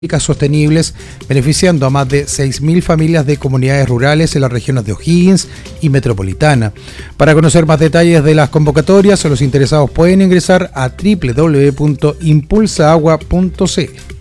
sostenibles, beneficiando a más de 6.000 familias de comunidades rurales en las regiones de O'Higgins y Metropolitana. Para conocer más detalles de las convocatorias, los interesados pueden ingresar a www.impulsaagua.cl.